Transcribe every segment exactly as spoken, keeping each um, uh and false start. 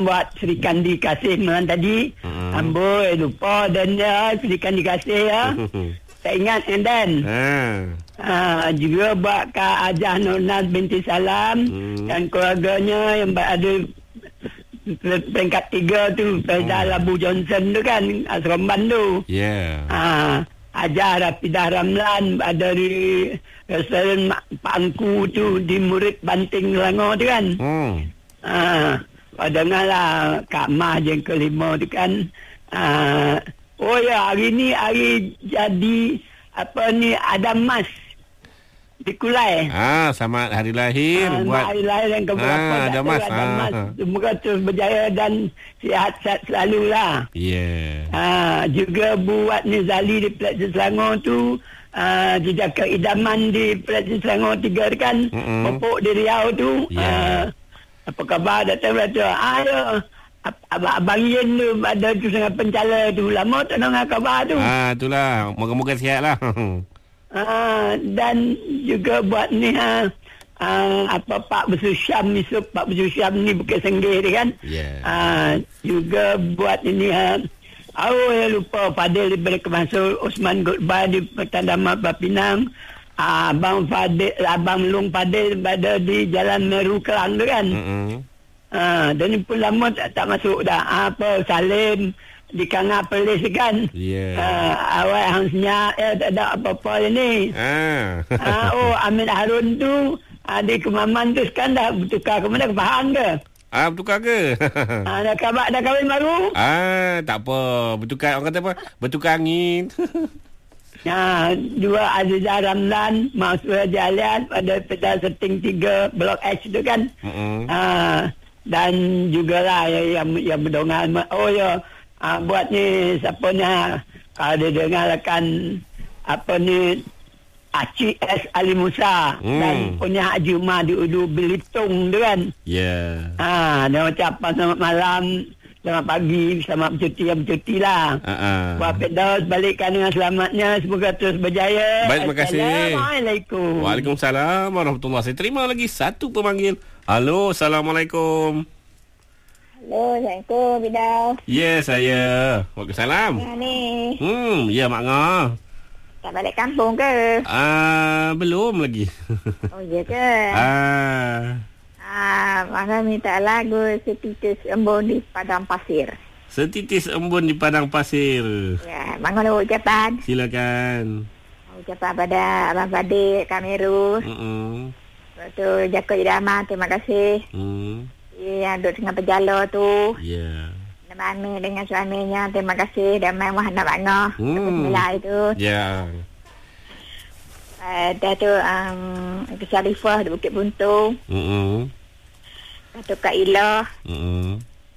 buat Sri Kandi Kasih malam tadi. Hmm. Amboi lupa dan ya Sri Kandi Kasih ya. Tak ingat and then. Ah. Ha, juga buat Kak Ajah Nurnas binti Salam hmm. dan keluarganya yang ada peringkat tiga tu, Faizal hmm. Abu Johnson tu kan, Asromban tu. Ya. Yeah. Ha, Ajah Rafidah Ramlan ada di restoran Pak Angku tu di Murid Banting Selangor tu kan. Hmm. Ha, dengarlah Kak Mah yang kelima tu kan. Ha, oh ya, hari ni hari jadi apa ni Adam Mas di Kulai. Ah, selamat hari lahir ah, buat hari lahir yang keberapa. Ah, ada Mas. Ada Mas. Semoga terus berjaya dan sihat-sihat selalulah. Ya. Yeah. Ah, juga buat Nizali di Platsen Selangor tu, ah, jejak keidaman di Platsen Selangor tiga kan. Mm-hmm. Pupuk di Riau tu. Yeah. Ah, apa khabar datang berada? Ah, ya. Abang Yen tu ada tu sangat pencala tu. Lama tak dengar khabar tu. Ah, itulah. Moga-moga sihat lah. Ah, dan juga buat ni ha, ah, apa Pak Besu Syam ni, Pak Besu Syam ni Bukit Senggih ni kan. Yeah. Ah, juga buat ini ha, oh ya lupa Fadil daripada Kemasul, Osman Gutbah di Petandama Bapinang, ah, Abang Fadil, Abang Long Fadil berada di Jalan Meru Kelang tu kan. Mm-hmm. Ah, dan ni pun lama tak, tak masuk dah. Ah, apa Salim di Kangah Perlis kan. Ya. Yeah. Uh, awal hangsnya eh, tak ada apa-apa ni. Ah. uh, oh Amin Harun tu uh, di Kemaman tu sekarang dah bertukar ke mana, ke Pahang ke? Ah, bertukar ke? uh, dah kahwin dah kahwin baru? Ah, tak apa. Bertukar, orang kata apa? Bertukar angin. Ya, dua Azizah Ramlan, Maksud Jalian pada peta setting tiga Blok H tu kan. Mm-hmm. Uh, dan jugalah yang, yang, yang berdongan. Oh ya, Ah, buat ni siapa ni ha, kalau dia dengarkan apa ni Aci S Ali Musa hmm. dan punya Haji Umar di Udu Belitung tu kan. Ya. Yeah. Ha, dia ucapan selamat malam, selamat pagi, selamat bercuti yang bercuti lah. Uh-uh. Buat Firdaus balikkan dengan selamatnya, semoga terus berjaya. Baik, terima kasih. Assalamualaikum. Waalaikumsalam warahmatullahi. Saya terima lagi satu pemanggil. Halo, Assalamualaikum. Halo, Assalamualaikum, Bidau. Ya, saya. Waalaikumsalam. Ya, ni. Hmm, ya, Mak Ngah. Tak balik kampung ke? Ah, uh, belum lagi. Oh, ya ke? Ah. Ah, Mak minta lagu Setitis Embun di Padang Pasir. Setitis Embun di Padang Pasir. Ya, Mak Ngah ucapan. Silakan. Ucapan pada Abang Fadil, Kameru. Hmm. Betul, Jaka Irama, terima kasih. Hmm. Yang duduk dengan pejala tu. Ya. Yeah. Mana dengan suaminya. Terima kasih. Dan Mai Muhammad Bangah. Hmm. Bismillah itu. Ya. Yeah. Uh, dah tu um, Syarifah di Bukit Buntung. Hmm. Datuk Kak Ilah. Hmm.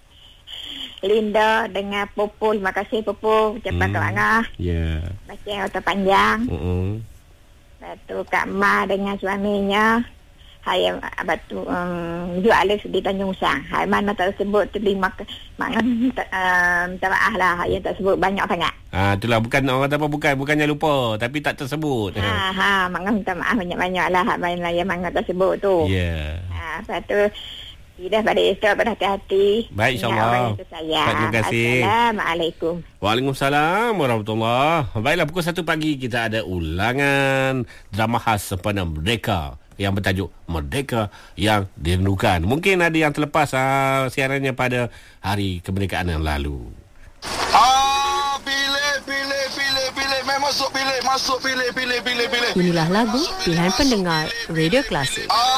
Linda dengan Popo. Terima kasih Popo. Ucapan hmm. Kak Bangah. Ya. Yeah. Baca yang otak panjang. Hmm. Datuk Kak Ma dengan suaminya. Hai abad tu um, juga Alex di Tanjung Usang. Hai mana tak sebut terima makna uh, minta maaf lah yang tak sebut banyak sangat. Ah, itulah bukan orang kata apa bukan bukannya lupa tapi tak tersebut. Ha ha makna minta maaf banyak-banyak lah hak main lah yang mana tak sebut tu. Ya. Yeah. Ha lepas tu tidak pada Esther berhati-hati. Baik, insyaAllah. Baik, terima kasih. Assalamualaikum. Waalaikumsalam warahmatullahi. Baiklah, pukul satu pagi kita ada ulangan drama khas sempena Merdeka yang bertajuk Merdeka yang Dirindukan. Mungkin ada yang terlepas uh, siarannya pada hari kemerdekaan yang lalu. Ah, pilih, pilih, pilih, pilih. Masuk pilih, masuk pilih, pilih, pilih, pilih. Inilah lagu pilihan pendengar Radio Klasik. Ah.